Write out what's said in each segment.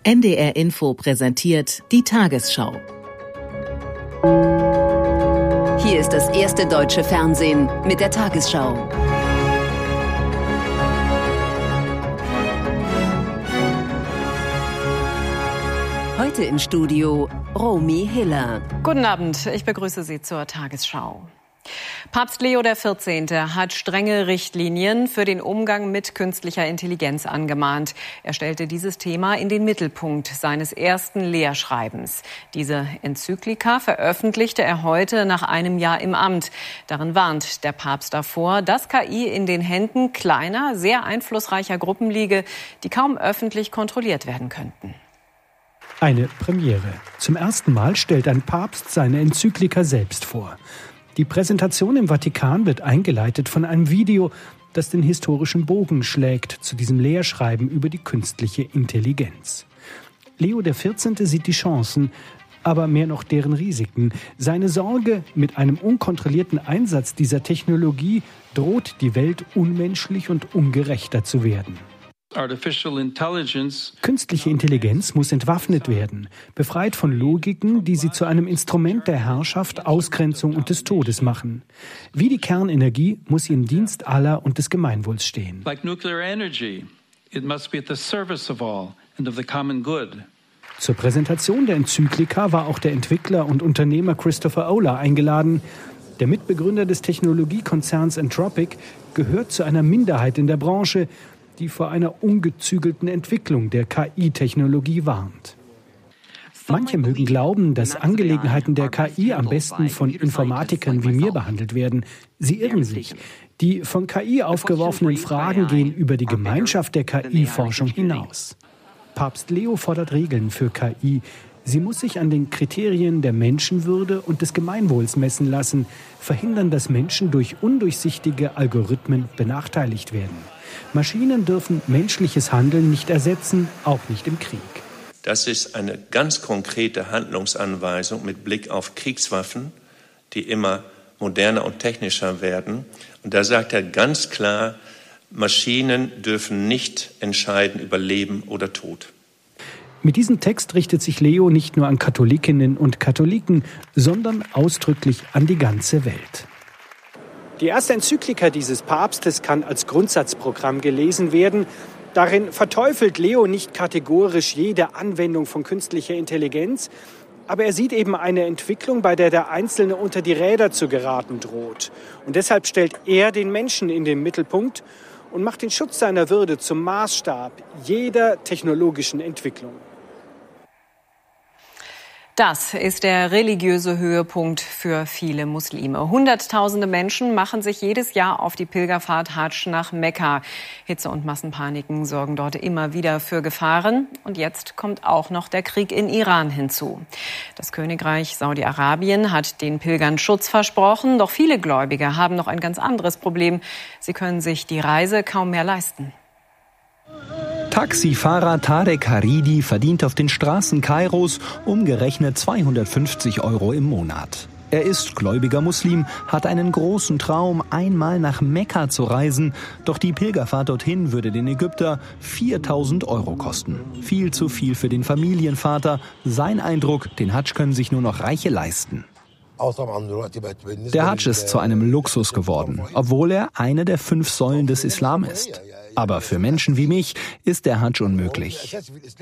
NDR Info präsentiert die Tagesschau. Hier ist das erste deutsche Fernsehen mit der Tagesschau. Heute im Studio Romy Hiller. Guten Abend, ich begrüße Sie zur Tagesschau. Papst Leo XIV. Hat strenge Richtlinien für den Umgang mit künstlicher Intelligenz angemahnt. Er stellte dieses Thema in den Mittelpunkt seines ersten Lehrschreibens. Diese Enzyklika veröffentlichte er heute nach einem Jahr im Amt. Darin warnt der Papst davor, dass KI in den Händen kleiner, sehr einflussreicher Gruppen liege, die kaum öffentlich kontrolliert werden könnten. Eine Premiere. Zum ersten Mal stellt ein Papst seine Enzyklika selbst vor. Die Präsentation im Vatikan wird eingeleitet von einem Video, das den historischen Bogen schlägt zu diesem Lehrschreiben über die künstliche Intelligenz. Leo XIV. Sieht die Chancen, aber mehr noch deren Risiken. Seine Sorge, mit einem unkontrollierten Einsatz dieser Technologie droht die Welt unmenschlich und ungerechter zu werden. Künstliche Intelligenz muss entwaffnet werden, befreit von Logiken, die sie zu einem Instrument der Herrschaft, Ausgrenzung und des Todes machen. Wie die Kernenergie muss sie im Dienst aller und des Gemeinwohls stehen. Zur Präsentation der Enzyklika war auch der Entwickler und Unternehmer Christopher Olah eingeladen. Der Mitbegründer des Technologiekonzerns Anthropic gehört zu einer Minderheit in der Branche, die vor einer ungezügelten Entwicklung der KI-Technologie warnt. Manche mögen glauben, dass Angelegenheiten der KI am besten von Informatikern wie mir behandelt werden. Sie irren sich. Die von KI aufgeworfenen Fragen gehen über die Gemeinschaft der KI-Forschung hinaus. Papst Leo fordert Regeln für KI. Sie muss sich an den Kriterien der Menschenwürde und des Gemeinwohls messen lassen, verhindern, dass Menschen durch undurchsichtige Algorithmen benachteiligt werden. Maschinen dürfen menschliches Handeln nicht ersetzen, auch nicht im Krieg. Das ist eine ganz konkrete Handlungsanweisung mit Blick auf Kriegswaffen, die immer moderner und technischer werden. Und da sagt er ganz klar, Maschinen dürfen nicht entscheiden über Leben oder Tod. Mit diesem Text richtet sich Leo nicht nur an Katholikinnen und Katholiken, sondern ausdrücklich an die ganze Welt. Die erste Enzyklika dieses Papstes kann als Grundsatzprogramm gelesen werden. Darin verteufelt Leo nicht kategorisch jede Anwendung von künstlicher Intelligenz, aber er sieht eben eine Entwicklung, bei der Einzelne unter die Räder zu geraten droht. Und deshalb stellt er den Menschen in den Mittelpunkt und macht den Schutz seiner Würde zum Maßstab jeder technologischen Entwicklung. Das ist der religiöse Höhepunkt für viele Muslime. Hunderttausende Menschen machen sich jedes Jahr auf die Pilgerfahrt Hadsch nach Mekka. Hitze und Massenpaniken sorgen dort immer wieder für Gefahren. Und jetzt kommt auch noch der Krieg in Iran hinzu. Das Königreich Saudi-Arabien hat den Pilgern Schutz versprochen. Doch viele Gläubige haben noch ein ganz anderes Problem. Sie können sich die Reise kaum mehr leisten. Taxifahrer Tarek Haridi verdient auf den Straßen Kairos umgerechnet 250 € im Monat. Er ist gläubiger Muslim, hat einen großen Traum, einmal nach Mekka zu reisen. Doch die Pilgerfahrt dorthin würde den Ägypter 4.000 € kosten. Viel zu viel für den Familienvater. Sein Eindruck, den Hadsch können sich nur noch Reiche leisten. Der Hadsch ist zu einem Luxus geworden, obwohl er eine der 5 Säulen des Islam ist. Aber für Menschen wie mich ist der Hadsch unmöglich.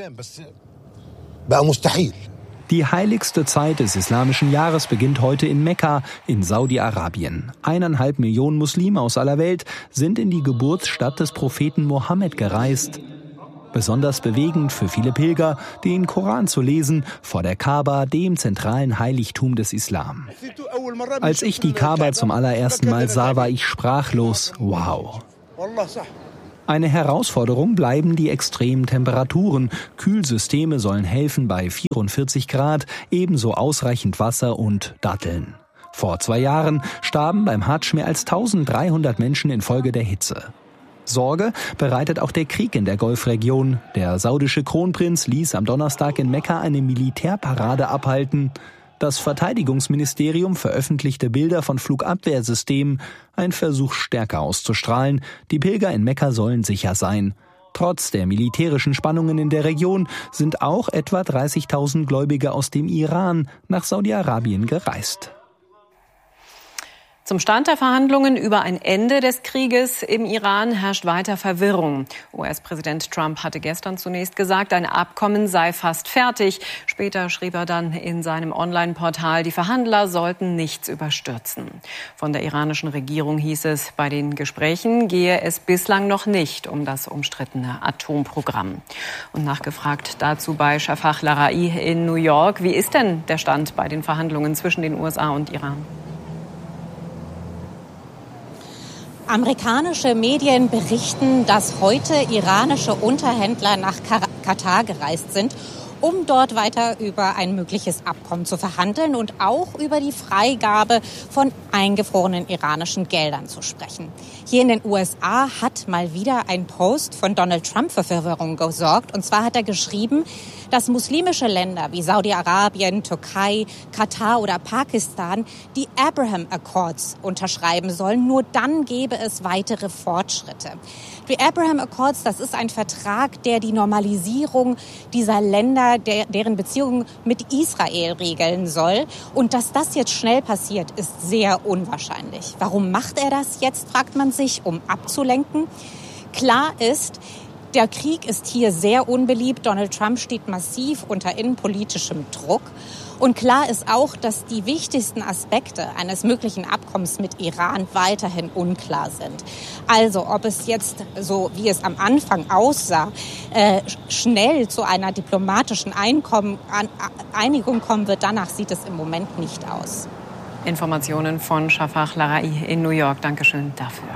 Die heiligste Zeit des islamischen Jahres beginnt heute in Mekka in Saudi-Arabien. 1,5 Millionen Muslime aus aller Welt sind in die Geburtsstadt des Propheten Mohammed gereist. Besonders bewegend für viele Pilger, den Koran zu lesen, vor der Kaaba, dem zentralen Heiligtum des Islam. Als ich die Kaaba zum allerersten Mal sah, war ich sprachlos. Wow! Eine Herausforderung bleiben die extremen Temperaturen. Kühlsysteme sollen helfen bei 44 Grad, ebenso ausreichend Wasser und Datteln. Vor 2 Jahren starben beim Hadsch mehr als 1300 Menschen infolge der Hitze. Sorge bereitet auch der Krieg in der Golfregion. Der saudische Kronprinz ließ am Donnerstag in Mekka eine Militärparade abhalten. Das Verteidigungsministerium veröffentlichte Bilder von Flugabwehrsystemen, ein Versuch stärker auszustrahlen. Die Pilger in Mekka sollen sicher sein. Trotz der militärischen Spannungen in der Region sind auch etwa 30.000 Gläubige aus dem Iran nach Saudi-Arabien gereist. Zum Stand der Verhandlungen über ein Ende des Krieges im Iran herrscht weiter Verwirrung. US-Präsident Trump hatte gestern zunächst gesagt, ein Abkommen sei fast fertig. Später schrieb er dann in seinem Online-Portal, die Verhandler sollten nichts überstürzen. Von der iranischen Regierung hieß es, bei den Gesprächen gehe es bislang noch nicht um das umstrittene Atomprogramm. Und nachgefragt dazu bei Shafak Larai in New York, wie ist denn der Stand bei den Verhandlungen zwischen den USA und Iran? Amerikanische Medien berichten, dass heute iranische Unterhändler nach Katar gereist sind, um dort weiter über ein mögliches Abkommen zu verhandeln und auch über die Freigabe von eingefrorenen iranischen Geldern zu sprechen. Hier in den USA hat mal wieder ein Post von Donald Trump für Verwirrung gesorgt. Und zwar hat er geschrieben, dass muslimische Länder wie Saudi-Arabien, Türkei, Katar oder Pakistan die Abraham Accords unterschreiben sollen. Nur dann gäbe es weitere Fortschritte. Die Abraham Accords, das ist ein Vertrag, der die Normalisierung dieser Länder, deren Beziehungen mit Israel regeln soll. Und dass das jetzt schnell passiert, ist sehr unwahrscheinlich. Warum macht er das jetzt, fragt man sich, um abzulenken. Klar ist, der Krieg ist hier sehr unbeliebt. Donald Trump steht massiv unter innenpolitischem Druck. Und klar ist auch, dass die wichtigsten Aspekte eines möglichen Abkommens mit Iran weiterhin unklar sind. Also ob es jetzt, so wie es am Anfang aussah, schnell zu einer diplomatischen Einigung kommen wird, danach sieht es im Moment nicht aus. Informationen von Shafak Larai in New York. Dankeschön dafür.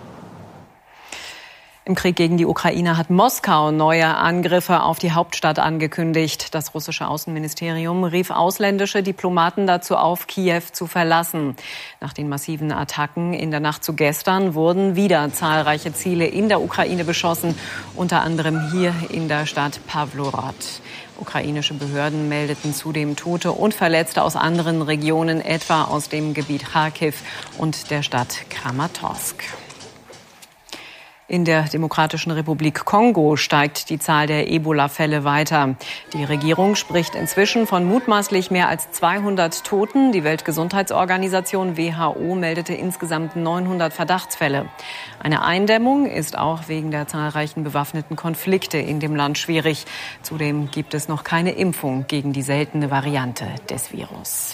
Im Krieg gegen die Ukraine hat Moskau neue Angriffe auf die Hauptstadt angekündigt. Das russische Außenministerium rief ausländische Diplomaten dazu auf, Kiew zu verlassen. Nach den massiven Attacken in der Nacht zu gestern wurden wieder zahlreiche Ziele in der Ukraine beschossen, unter anderem hier in der Stadt Pawlorod. Ukrainische Behörden meldeten zudem Tote und Verletzte aus anderen Regionen, etwa aus dem Gebiet Kharkiv und der Stadt Kramatorsk. In der Demokratischen Republik Kongo steigt die Zahl der Ebola-Fälle weiter. Die Regierung spricht inzwischen von mutmaßlich mehr als 200 Toten. Die Weltgesundheitsorganisation WHO meldete insgesamt 900 Verdachtsfälle. Eine Eindämmung ist auch wegen der zahlreichen bewaffneten Konflikte in dem Land schwierig. Zudem gibt es noch keine Impfung gegen die seltene Variante des Virus.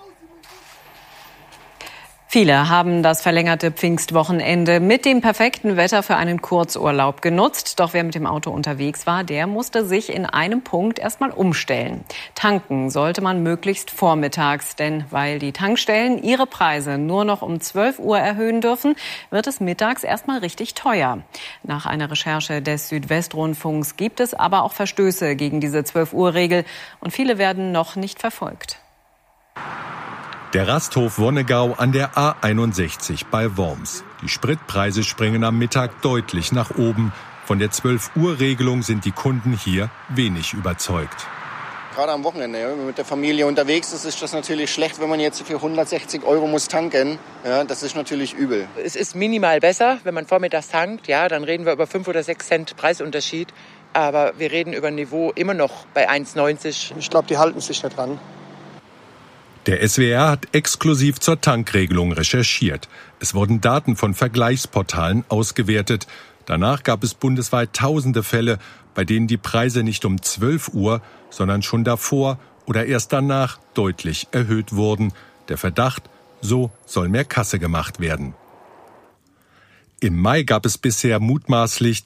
Viele haben das verlängerte Pfingstwochenende mit dem perfekten Wetter für einen Kurzurlaub genutzt. Doch wer mit dem Auto unterwegs war, der musste sich in einem Punkt erstmal umstellen. Tanken sollte man möglichst vormittags, denn weil die Tankstellen ihre Preise nur noch um 12 Uhr erhöhen dürfen, wird es mittags erstmal richtig teuer. Nach einer Recherche des Südwestrundfunks gibt es aber auch Verstöße gegen diese 12-Uhr-Regel und viele werden noch nicht verfolgt. Der Rasthof Wonnegau an der A61 bei Worms. Die Spritpreise springen am Mittag deutlich nach oben. Von der 12-Uhr-Regelung sind die Kunden hier wenig überzeugt. Gerade am Wochenende, wenn man mit der Familie unterwegs ist, ist das natürlich schlecht, wenn man jetzt für 160 € muss tanken. Ja, das ist natürlich übel. Es ist minimal besser, wenn man vormittags tankt. Ja, dann reden wir über 5 oder 6 Cent Preisunterschied. Aber wir reden über ein Niveau immer noch bei 1,90. Ich glaube, die halten sich da dran. Der SWR hat exklusiv zur Tankregelung recherchiert. Es wurden Daten von Vergleichsportalen ausgewertet. Danach gab es bundesweit tausende Fälle, bei denen die Preise nicht um 12 Uhr, sondern schon davor oder erst danach deutlich erhöht wurden. Der Verdacht, so soll mehr Kasse gemacht werden. Im Mai gab es bisher mutmaßlich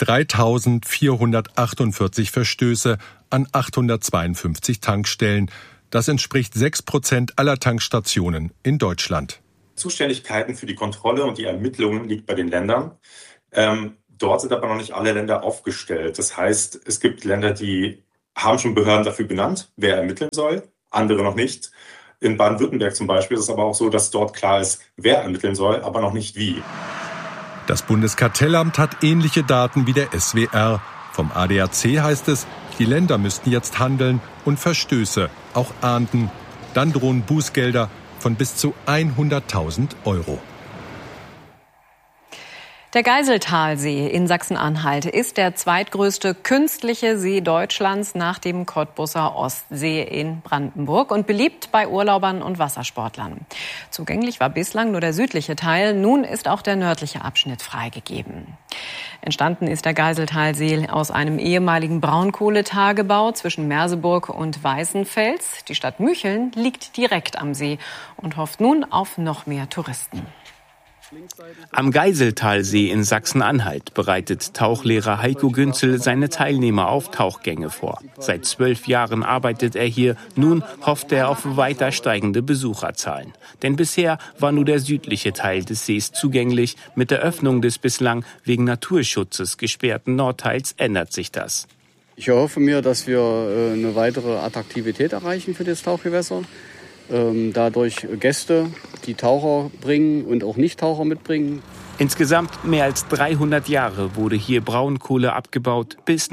3.448 Verstöße an 852 Tankstellen. Das entspricht 6% aller Tankstationen in Deutschland. Zuständigkeiten für die Kontrolle und die Ermittlungen liegt bei den Ländern. Dort sind aber noch nicht alle Länder aufgestellt. Das heißt, es gibt Länder, die haben schon Behörden dafür benannt, wer ermitteln soll, andere noch nicht. In Baden-Württemberg zum Beispiel ist es aber auch so, dass dort klar ist, wer ermitteln soll, aber noch nicht wie. Das Bundeskartellamt hat ähnliche Daten wie der SWR. Vom ADAC heißt es, die Länder müssten jetzt handeln und Verstöße auch ahnden. Dann drohen Bußgelder von bis zu 100.000 €. Der Geiseltalsee in Sachsen-Anhalt ist der zweitgrößte künstliche See Deutschlands nach dem Cottbuser Ostsee in Brandenburg und beliebt bei Urlaubern und Wassersportlern. Zugänglich war bislang nur der südliche Teil, nun ist auch der nördliche Abschnitt freigegeben. Entstanden ist der Geiseltalsee aus einem ehemaligen Braunkohletagebau zwischen Merseburg und Weißenfels. Die Stadt Mücheln liegt direkt am See und hofft nun auf noch mehr Touristen. Am Geiseltalsee in Sachsen-Anhalt bereitet Tauchlehrer Heiko Günzel seine Teilnehmer auf Tauchgänge vor. Seit 12 Jahren arbeitet er hier. Nun hofft er auf weiter steigende Besucherzahlen. Denn bisher war nur der südliche Teil des Sees zugänglich. Mit der Öffnung des bislang wegen Naturschutzes gesperrten Nordteils ändert sich das. Ich erhoffe mir, dass wir eine weitere Attraktivität erreichen für das Tauchgewässer. Dadurch Gäste, die Taucher bringen und auch Nicht-Taucher mitbringen. Insgesamt mehr als 300 Jahre wurde hier Braunkohle abgebaut, bis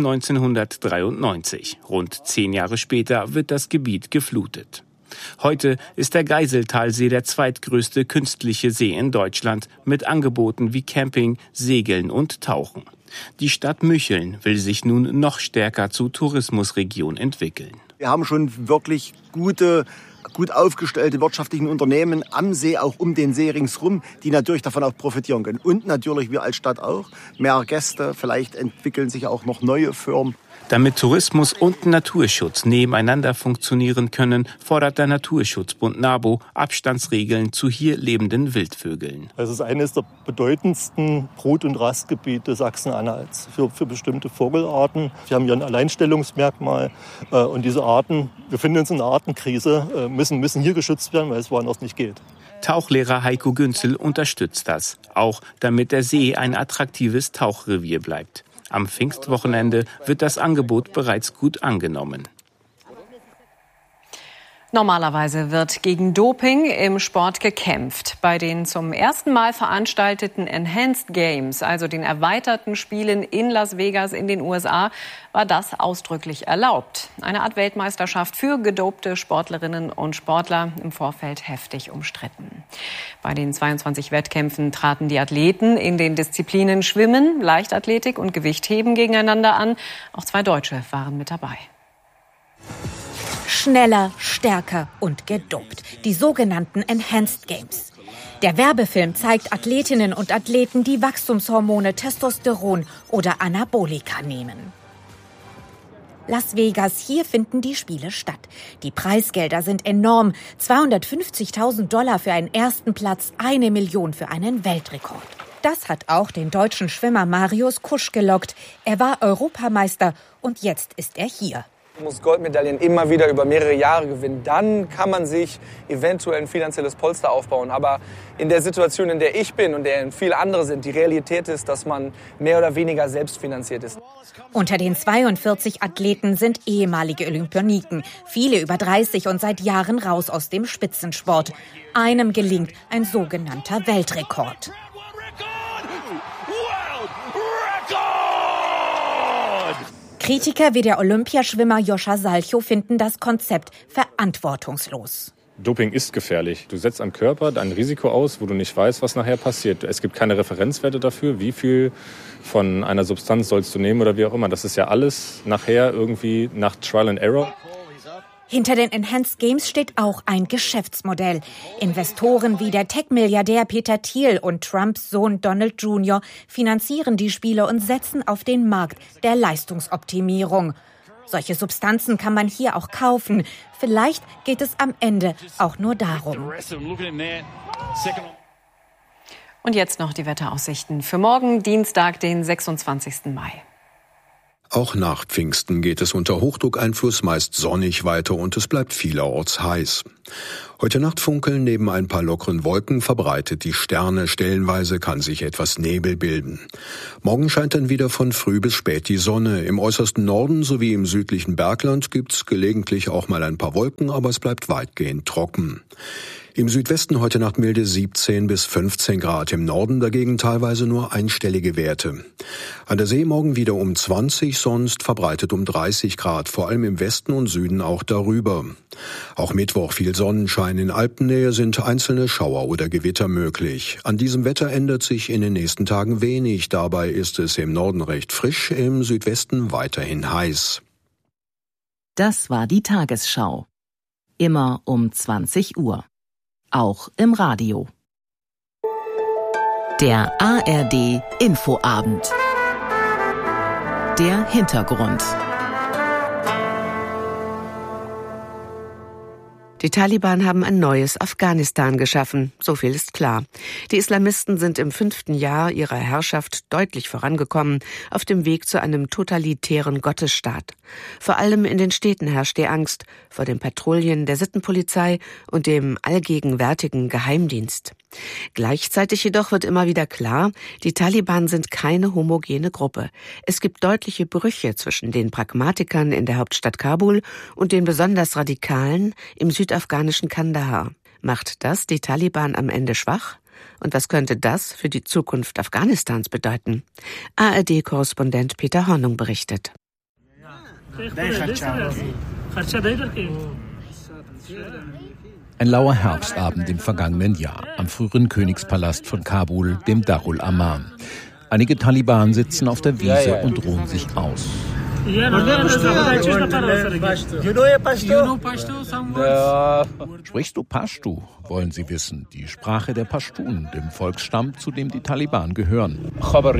1993. Rund 10 Jahre später wird das Gebiet geflutet. Heute ist der Geiseltalsee der zweitgrößte künstliche See in Deutschland mit Angeboten wie Camping, Segeln und Tauchen. Die Stadt Mücheln will sich nun noch stärker zur Tourismusregion entwickeln. Wir haben schon wirklich gut aufgestellte wirtschaftlichen Unternehmen am See, auch um den See ringsherum, die natürlich davon auch profitieren können. Und natürlich wir als Stadt auch. Mehr Gäste, vielleicht entwickeln sich auch noch neue Firmen. Damit Tourismus und Naturschutz nebeneinander funktionieren können, fordert der Naturschutzbund NABU Abstandsregeln zu hier lebenden Wildvögeln. Es ist eines der bedeutendsten Brut- und Rastgebiete Sachsen-Anhalts für bestimmte Vogelarten. Wir haben hier ein Alleinstellungsmerkmal und diese Arten, wir befinden uns in einer Artenkrise, müssen hier geschützt werden, weil es woanders nicht geht. Tauchlehrer Heiko Günzel unterstützt das, auch damit der See ein attraktives Tauchrevier bleibt. Am Pfingstwochenende wird das Angebot bereits gut angenommen. Normalerweise wird gegen Doping im Sport gekämpft. Bei den zum ersten Mal veranstalteten Enhanced Games, also den erweiterten Spielen in Las Vegas in den USA, war das ausdrücklich erlaubt. Eine Art Weltmeisterschaft für gedopte Sportlerinnen und Sportler, im Vorfeld heftig umstritten. Bei den 22 Wettkämpfen traten die Athleten in den Disziplinen Schwimmen, Leichtathletik und Gewichtheben gegeneinander an. Auch 2 Deutsche waren mit dabei. Schneller, stärker und gedopt. Die sogenannten Enhanced Games. Der Werbefilm zeigt Athletinnen und Athleten, die Wachstumshormone Testosteron oder Anabolika nehmen. Las Vegas, hier finden die Spiele statt. Die Preisgelder sind enorm. $250.000 für einen ersten Platz, 1 Million für einen Weltrekord. Das hat auch den deutschen Schwimmer Marius Kusch gelockt. Er war Europameister und jetzt ist er hier. Man muss Goldmedaillen immer wieder über mehrere Jahre gewinnen. Dann kann man sich eventuell ein finanzielles Polster aufbauen. Aber in der Situation, in der ich bin und der viele andere sind, die Realität ist, dass man mehr oder weniger selbstfinanziert ist. Unter den 42 Athleten sind ehemalige Olympioniken. Viele über 30 und seit Jahren raus aus dem Spitzensport. Einem gelingt ein sogenannter Weltrekord. Kritiker wie der Olympiaschwimmer Joscha Salchow finden das Konzept verantwortungslos. Doping ist gefährlich. Du setzt am Körper ein Risiko aus, wo du nicht weißt, was nachher passiert. Es gibt keine Referenzwerte dafür, wie viel von einer Substanz sollst du nehmen oder wie auch immer. Das ist ja alles nachher irgendwie nach Trial and Error. Hinter den Enhanced Games steht auch ein Geschäftsmodell. Investoren wie der Tech-Milliardär Peter Thiel und Trumps Sohn Donald Jr. finanzieren die Spiele und setzen auf den Markt der Leistungsoptimierung. Solche Substanzen kann man hier auch kaufen. Vielleicht geht es am Ende auch nur darum. Und jetzt noch die Wetteraussichten für morgen, Dienstag, den 26. Mai. Auch nach Pfingsten geht es unter Hochdruckeinfluss meist sonnig weiter und es bleibt vielerorts heiß. Heute Nacht funkeln neben ein paar lockeren Wolken verbreitet die Sterne. Stellenweise kann sich etwas Nebel bilden. Morgen scheint dann wieder von früh bis spät die Sonne. Im äußersten Norden sowie im südlichen Bergland gibt's gelegentlich auch mal ein paar Wolken, aber es bleibt weitgehend trocken. Im Südwesten heute Nacht milde 17 bis 15 Grad, im Norden dagegen teilweise nur einstellige Werte. An der See morgen wieder um 20, sonst verbreitet um 30 Grad, vor allem im Westen und Süden auch darüber. Auch Mittwoch viel Sonnenschein, in Alpennähe sind einzelne Schauer oder Gewitter möglich. An diesem Wetter ändert sich in den nächsten Tagen wenig, dabei ist es im Norden recht frisch, im Südwesten weiterhin heiß. Das war die Tagesschau. Immer um 20 Uhr. Auch im Radio. Der ARD Infoabend. Der Hintergrund. Die Taliban haben ein neues Afghanistan geschaffen, so viel ist klar. Die Islamisten sind im 5. Jahr ihrer Herrschaft deutlich vorangekommen, auf dem Weg zu einem totalitären Gottesstaat. Vor allem in den Städten herrscht die Angst vor den Patrouillen der Sittenpolizei und dem allgegenwärtigen Geheimdienst. Gleichzeitig jedoch wird immer wieder klar, die Taliban sind keine homogene Gruppe. Es gibt deutliche Brüche zwischen den Pragmatikern in der Hauptstadt Kabul und den besonders Radikalen im südafghanischen Kandahar. Macht das die Taliban am Ende schwach? Und was könnte das für die Zukunft Afghanistans bedeuten? ARD-Korrespondent Peter Hornung berichtet. Ein lauer Herbstabend im vergangenen Jahr am früheren Königspalast von Kabul, dem Darul Aman. Einige Taliban sitzen auf der Wiese und ruhen sich aus. Sprichst du Pashtu, wollen sie wissen, die Sprache der Pashtun, dem Volksstamm, zu dem die Taliban gehören.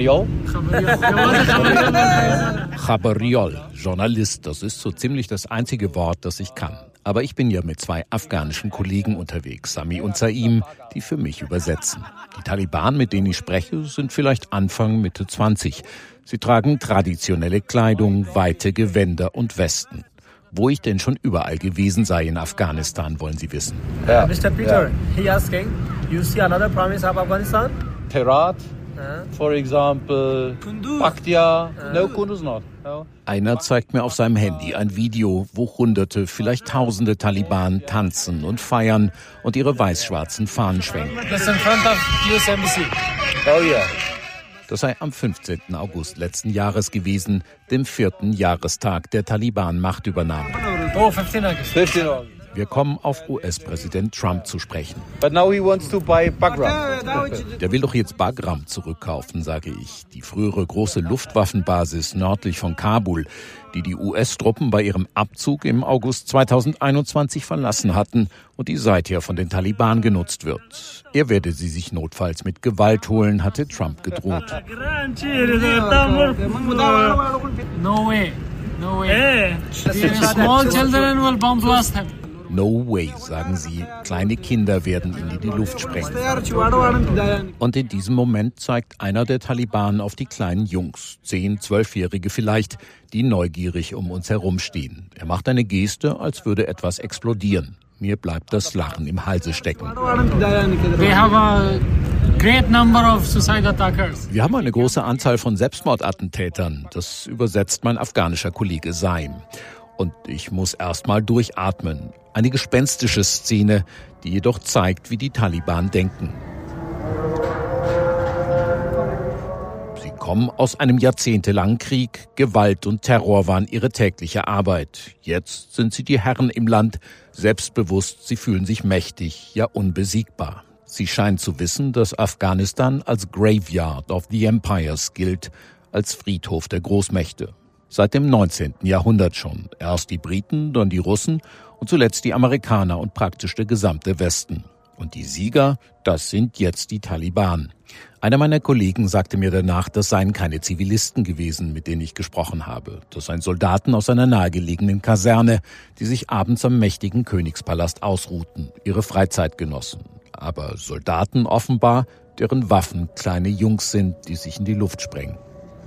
Khabariol, Journalist, das ist so ziemlich das einzige Wort, das ich kann. Aber ich bin ja mit 2 afghanischen Kollegen unterwegs, Sami und Saim, die für mich übersetzen. Die Taliban, mit denen ich spreche, sind vielleicht Anfang, Mitte 20. Sie tragen traditionelle Kleidung, weite Gewänder und Westen. Wo ich denn schon überall gewesen sei in Afghanistan, wollen sie wissen. Mr. Peter, he asking, you see another province of Afghanistan? Herat, for example, Paktia, no, Kunduz not. No. Einer zeigt mir auf seinem Handy ein Video, wo Hunderte, vielleicht Tausende Taliban tanzen und feiern und ihre weiß-schwarzen Fahnen schwenken. That's in front of US Embassy. Oh yeah. Das sei am 15. August letzten Jahres gewesen, dem 4. Jahrestag der Taliban-Machtübernahme. Oh, 15 August. 15 August. Wir kommen auf US-Präsident Trump zu sprechen. But now he wants to buy Bagram. Der will doch jetzt Bagram zurückkaufen, sage ich. Die frühere große Luftwaffenbasis nördlich von Kabul, die die US-Truppen bei ihrem Abzug im August 2021 verlassen hatten und die seither von den Taliban genutzt wird. Er werde sie sich notfalls mit Gewalt holen, hatte Trump gedroht. No way. No way. Small children will bomb blast him. No way, sagen sie. Kleine Kinder werden ihn in die Luft sprengen. Und in diesem Moment zeigt einer der Taliban auf die kleinen Jungs, 10-, 12-Jährige vielleicht, die neugierig um uns herumstehen. Er macht eine Geste, als würde etwas explodieren. Mir bleibt das Lachen im Halse stecken. We have a great number of suicide attackers. Wir haben eine große Anzahl von Selbstmordattentätern. Das übersetzt mein afghanischer Kollege Saim. Und ich muss erst mal durchatmen. Eine gespenstische Szene, die jedoch zeigt, wie die Taliban denken. Sie kommen aus einem jahrzehntelangen Krieg. Gewalt und Terror waren ihre tägliche Arbeit. Jetzt sind sie die Herren im Land, selbstbewusst, sie fühlen sich mächtig, ja unbesiegbar. Sie scheinen zu wissen, dass Afghanistan als Graveyard of the Empires gilt, als Friedhof der Großmächte. Seit dem 19. Jahrhundert schon. Erst die Briten, dann die Russen und zuletzt die Amerikaner und praktisch der gesamte Westen. Und die Sieger, das sind jetzt die Taliban. Einer meiner Kollegen sagte mir danach, das seien keine Zivilisten gewesen, mit denen ich gesprochen habe. Das seien Soldaten aus einer nahegelegenen Kaserne, die sich abends am mächtigen Königspalast ausruhten, ihre Freizeit genossen. Aber Soldaten offenbar, deren Waffen kleine Jungs sind, die sich in die Luft sprengen.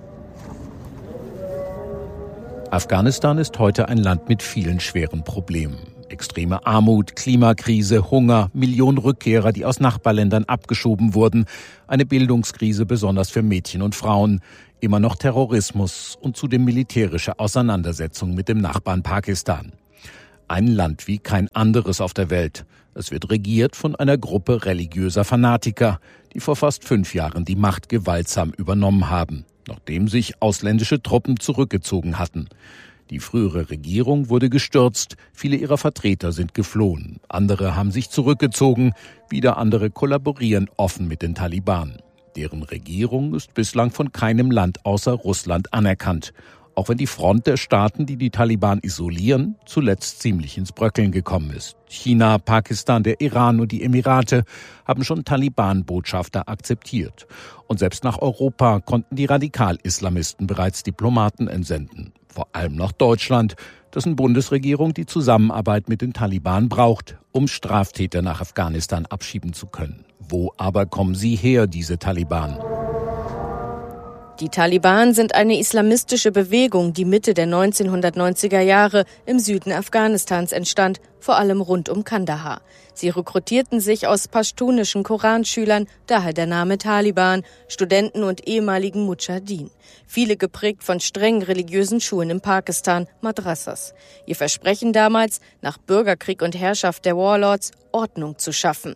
Afghanistan ist heute ein Land mit vielen schweren Problemen. Extreme Armut, Klimakrise, Hunger, Millionen Rückkehrer, die aus Nachbarländern abgeschoben wurden, eine Bildungskrise besonders für Mädchen und Frauen, immer noch Terrorismus und zudem militärische Auseinandersetzungen mit dem Nachbarn Pakistan. Ein Land wie kein anderes auf der Welt. Es wird regiert von einer Gruppe religiöser Fanatiker, die vor fast 5 Jahren die Macht gewaltsam übernommen haben, nachdem sich ausländische Truppen zurückgezogen hatten. Die frühere Regierung wurde gestürzt, viele ihrer Vertreter sind geflohen, andere haben sich zurückgezogen, wieder andere kollaborieren offen mit den Taliban. Deren Regierung ist bislang von keinem Land außer Russland anerkannt, auch wenn die Front der Staaten, die die Taliban isolieren, zuletzt ziemlich ins Bröckeln gekommen ist. China, Pakistan, der Iran und die Emirate haben schon Taliban-Botschafter akzeptiert. Und selbst nach Europa konnten die Radikal-Islamisten bereits Diplomaten entsenden. Vor allem nach Deutschland, dessen Bundesregierung die Zusammenarbeit mit den Taliban braucht, um Straftäter nach Afghanistan abschieben zu können. Wo aber kommen sie her, diese Taliban? Die Taliban sind eine islamistische Bewegung, die Mitte der 1990er Jahre im Süden Afghanistans entstand, vor allem rund um Kandahar. Sie rekrutierten sich aus pashtunischen Koranschülern, daher der Name Taliban, Studenten und ehemaligen Mudschahidin. Viele geprägt von strengen religiösen Schulen in Pakistan, Madrasas. Ihr Versprechen damals, nach Bürgerkrieg und Herrschaft der Warlords Ordnung zu schaffen.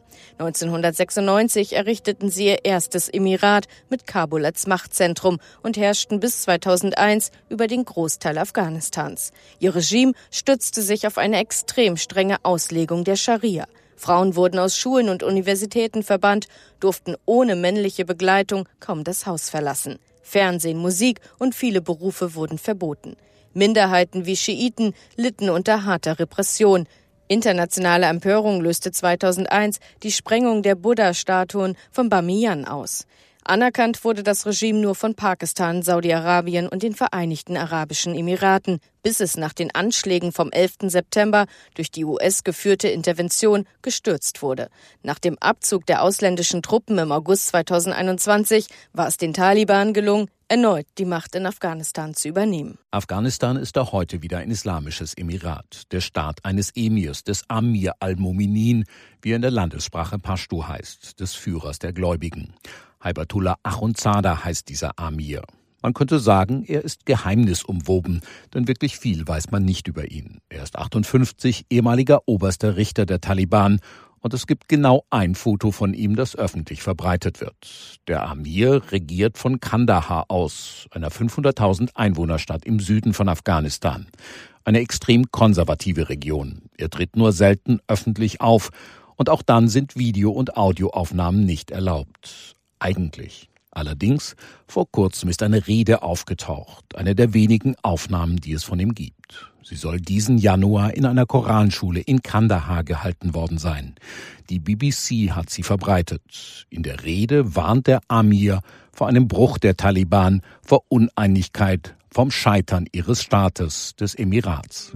1996 errichteten sie ihr erstes Emirat mit Kabul als Machtzentrum und herrschten bis 2001 über den Großteil Afghanistans. Ihr Regime stützte sich auf eine extrem strenge Auslegung der Scharia. Frauen wurden aus Schulen und Universitäten verbannt, durften ohne männliche Begleitung kaum das Haus verlassen. Fernsehen, Musik und viele Berufe wurden verboten. Minderheiten wie Schiiten litten unter harter Repression. Internationale Empörung löste 2001 die Sprengung der Buddha-Statuen von Bamiyan aus. Anerkannt wurde das Regime nur von Pakistan, Saudi-Arabien und den Vereinigten Arabischen Emiraten, bis es nach den Anschlägen vom 11. September durch die US-geführte Intervention gestürzt wurde. Nach dem Abzug der ausländischen Truppen im August 2021 war es den Taliban gelungen, erneut die Macht in Afghanistan zu übernehmen. Afghanistan ist auch heute wieder ein islamisches Emirat, der Staat eines Emirs, des Amir al-Mu'minin, wie er in der Landessprache Pashto heißt, des Führers der Gläubigen. Haibatullah Akhundzada heißt dieser Amir. Man könnte sagen, er ist geheimnisumwoben, denn wirklich viel weiß man nicht über ihn. Er ist 58, ehemaliger oberster Richter der Taliban, und es gibt genau ein Foto von ihm, das öffentlich verbreitet wird. Der Amir regiert von Kandahar aus, einer 500.000 Einwohnerstadt im Süden von Afghanistan. Eine extrem konservative Region. Er tritt nur selten öffentlich auf, und auch dann sind Video- und Audioaufnahmen nicht erlaubt. Eigentlich. Allerdings, vor kurzem ist eine Rede aufgetaucht, eine der wenigen Aufnahmen, die es von ihm gibt. Sie soll diesen Januar in einer Koranschule in Kandahar gehalten worden sein. Die BBC hat sie verbreitet. In der Rede warnt der Amir vor einem Bruch der Taliban, vor Uneinigkeit, vom Scheitern ihres Staates, des Emirats.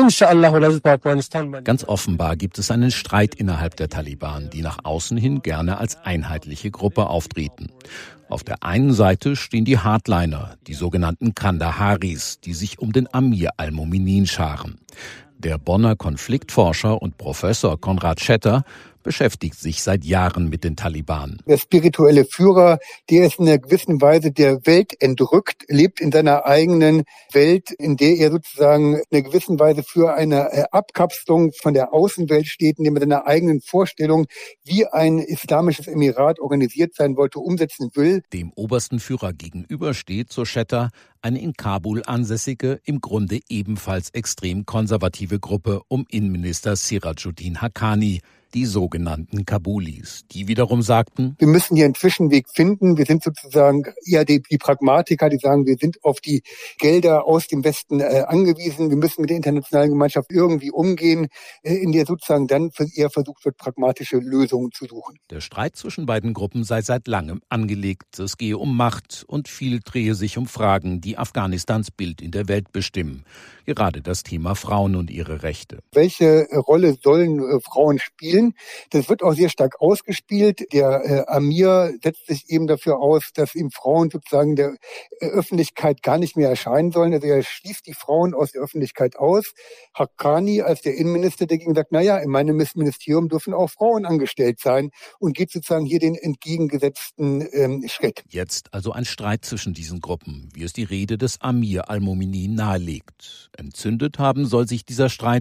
Ganz offenbar gibt es einen Streit innerhalb der Taliban, die nach außen hin gerne als einheitliche Gruppe auftreten. Auf der einen Seite stehen die Hardliner, die sogenannten Kandaharis, die sich um den Amir al-Mu'minin scharen. Der Bonner Konfliktforscher und Professor Konrad Schetter beschäftigt sich seit Jahren mit den Taliban. Der spirituelle Führer, der ist in einer gewissen Weise der Welt entrückt, lebt in seiner eigenen Welt, in der er sozusagen in einer gewissen Weise für eine Abkapselung von der Außenwelt steht, indem er seine eigenen Vorstellungen, wie ein islamisches Emirat organisiert sein wollte, umsetzen will. Dem obersten Führer gegenüber steht, so Schetter, eine in Kabul ansässige, im Grunde ebenfalls extrem konservative Gruppe um Innenminister Sirajuddin Haqqani, die sogenannten Kabulis, die wiederum sagten: Wir müssen hier einen Zwischenweg finden. Wir sind sozusagen eher die Pragmatiker, die sagen, wir sind auf die Gelder aus dem Westen angewiesen. Wir müssen mit der internationalen Gemeinschaft irgendwie umgehen, in der sozusagen dann eher versucht wird, pragmatische Lösungen zu suchen. Der Streit zwischen beiden Gruppen sei seit langem angelegt. Es gehe um Macht und viel drehe sich um Fragen, die Afghanistans Bild in der Welt bestimmen. Gerade das Thema Frauen und ihre Rechte. Welche Rolle sollen Frauen spielen? Das wird auch sehr stark ausgespielt. Der Amir setzt sich eben dafür aus, dass eben Frauen sozusagen der Öffentlichkeit gar nicht mehr erscheinen sollen. Also er schließt die Frauen aus der Öffentlichkeit aus. Haqqani als der Innenminister dagegen sagt, naja, in meinem Ministerium dürfen auch Frauen angestellt sein, und geht sozusagen hier den entgegengesetzten Schritt. Jetzt also ein Streit zwischen diesen Gruppen, wie es die Rede des Amir al-Mu'minin nahelegt. Entzündet haben soll sich dieser Streit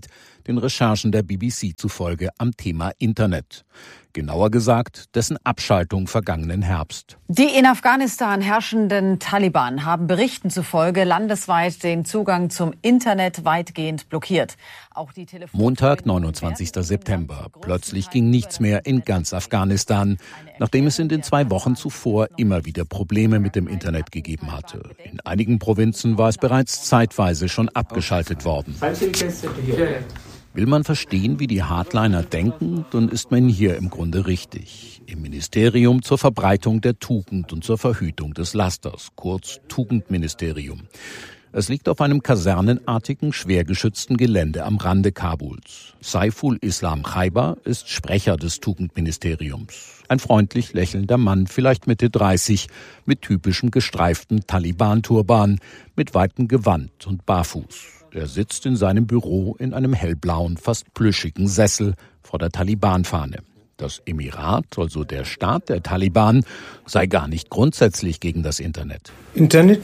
den Recherchen der BBC zufolge am Thema Internet. Genauer gesagt, dessen Abschaltung vergangenen Herbst. Die in Afghanistan herrschenden Taliban haben Berichten zufolge landesweit den Zugang zum Internet weitgehend blockiert. Auch die Montag, 29. September. Plötzlich ging nichts mehr in ganz Afghanistan, nachdem es in den 2 Wochen zuvor immer wieder Probleme mit dem Internet gegeben hatte. In einigen Provinzen war es bereits zeitweise schon abgeschaltet worden. Will man verstehen, wie die Hardliner denken, dann ist man hier im Grunde richtig. Im Ministerium zur Verbreitung der Tugend und zur Verhütung des Lasters, kurz Tugendministerium. Es liegt auf einem kasernenartigen, schwer geschützten Gelände am Rande Kabuls. Saiful Islam Khaibar ist Sprecher des Tugendministeriums. Ein freundlich lächelnder Mann, vielleicht Mitte 30, mit typischem gestreiften Taliban-Turban, mit weitem Gewand und barfuß. Er sitzt in seinem Büro in einem hellblauen, fast plüschigen Sessel vor der Taliban-Fahne. Das Emirat, also der Staat der Taliban, sei gar nicht grundsätzlich gegen das Internet. So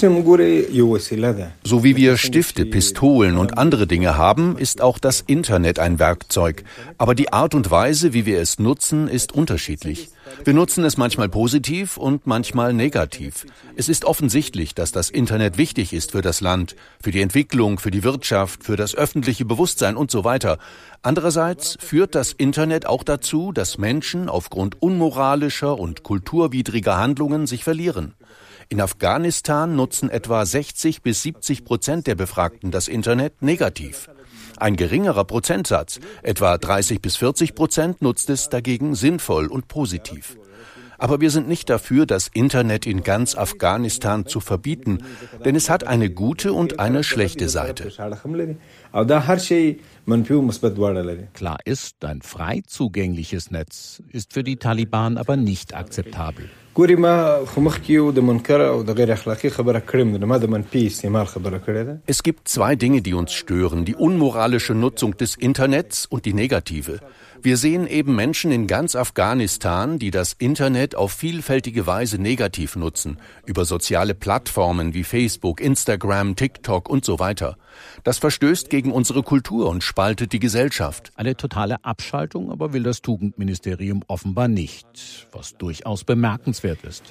wie wir Stifte, Pistolen und andere Dinge haben, ist auch das Internet ein Werkzeug. Aber die Art und Weise, wie wir es nutzen, ist unterschiedlich. Wir nutzen es manchmal positiv und manchmal negativ. Es ist offensichtlich, dass das Internet wichtig ist für das Land, für die Entwicklung, für die Wirtschaft, für das öffentliche Bewusstsein und so weiter. Andererseits führt das Internet auch dazu, dass Menschen aufgrund unmoralischer und kulturwidriger Handlungen sich verlieren. In Afghanistan nutzen etwa 60-70% der Befragten das Internet negativ. Ein geringerer Prozentsatz, etwa 30-40%, nutzt es dagegen sinnvoll und positiv. Aber wir sind nicht dafür, das Internet in ganz Afghanistan zu verbieten, denn es hat eine gute und eine schlechte Seite. Klar ist, ein frei zugängliches Netz ist für die Taliban aber nicht akzeptabel. Es gibt 2 Dinge, die uns stören: die unmoralische Nutzung des Internets und die negative. Wir sehen eben Menschen in ganz Afghanistan, die das Internet auf vielfältige Weise negativ nutzen, über soziale Plattformen wie Facebook, Instagram, TikTok und so weiter. Das verstößt gegen unsere Kultur und spaltet die Gesellschaft. Eine totale Abschaltung aber will das Tugendministerium offenbar nicht, was durchaus bemerkenswert ist.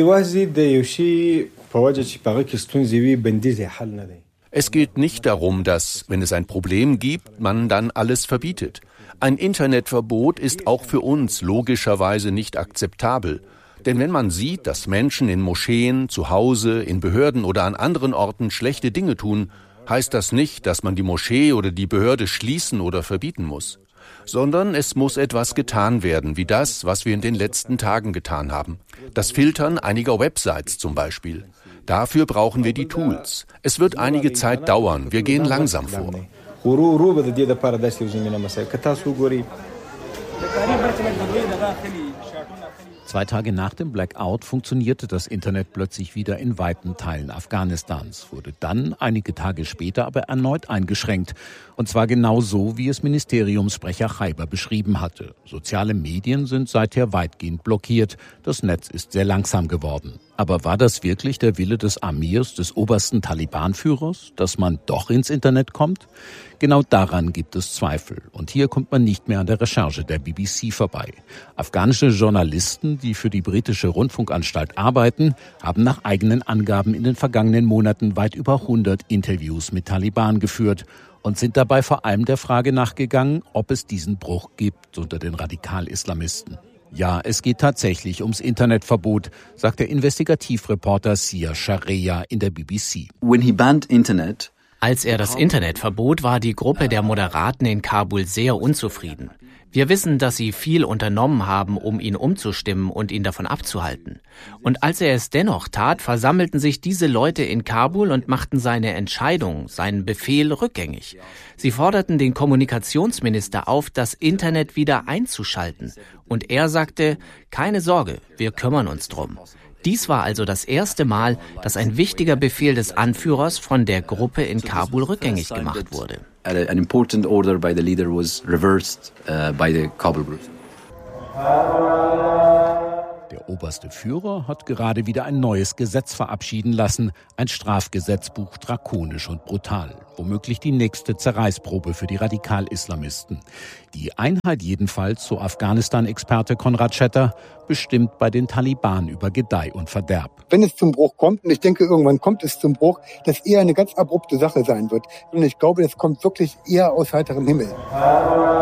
Es geht nicht darum, dass, wenn es ein Problem gibt, man dann alles verbietet. Ein Internetverbot ist auch für uns logischerweise nicht akzeptabel. Denn wenn man sieht, dass Menschen in Moscheen, zu Hause, in Behörden oder an anderen Orten schlechte Dinge tun, heißt das nicht, dass man die Moschee oder die Behörde schließen oder verbieten muss. Sondern es muss etwas getan werden, wie das, was wir in den letzten Tagen getan haben. Das Filtern einiger Websites zum Beispiel. Dafür brauchen wir die Tools. Es wird einige Zeit dauern, wir gehen langsam vor. 2 Tage nach dem Blackout funktionierte das Internet plötzlich wieder in weiten Teilen Afghanistans, wurde dann einige Tage später aber erneut eingeschränkt. Und zwar genau so, wie es Ministeriumssprecher Khaibar beschrieben hatte. Soziale Medien sind seither weitgehend blockiert. Das Netz ist sehr langsam geworden. Aber war das wirklich der Wille des Amirs, des obersten Taliban-Führers, dass man doch ins Internet kommt? Genau daran gibt es Zweifel. Und hier kommt man nicht mehr an der Recherche der BBC vorbei. Afghanische Journalisten, die für die britische Rundfunkanstalt arbeiten, haben nach eigenen Angaben in den vergangenen Monaten weit über 100 Interviews mit Taliban geführt und sind dabei vor allem der Frage nachgegangen, ob es diesen Bruch gibt unter den Radikal-Islamisten. Ja, es geht tatsächlich ums Internetverbot, sagt der Investigativreporter Sia Sharia in der BBC. Als er das Internet verbot, war die Gruppe der Moderaten in Kabul sehr unzufrieden. Wir wissen, dass sie viel unternommen haben, um ihn umzustimmen und ihn davon abzuhalten. Und als er es dennoch tat, versammelten sich diese Leute in Kabul und machten seine Entscheidung, seinen Befehl rückgängig. Sie forderten den Kommunikationsminister auf, das Internet wieder einzuschalten. Und er sagte, keine Sorge, wir kümmern uns drum. Dies war also das erste Mal, dass ein wichtiger Befehl des Anführers von der Gruppe in Kabul rückgängig gemacht wurde. An important order by the leader was reversed by the Kabul group. Der oberste Führer hat gerade wieder ein neues Gesetz verabschieden lassen, ein Strafgesetzbuch drakonisch und brutal, womöglich die nächste Zerreißprobe für die Radikal-Islamisten. Die Einheit jedenfalls, so Afghanistan-Experte Konrad Schetter, bestimmt bei den Taliban über Gedeih und Verderb. Wenn es zum Bruch kommt, und ich denke, irgendwann kommt es zum Bruch, dass eher eine ganz abrupte Sache sein wird. Und ich glaube, es kommt wirklich eher aus heiterem Himmel.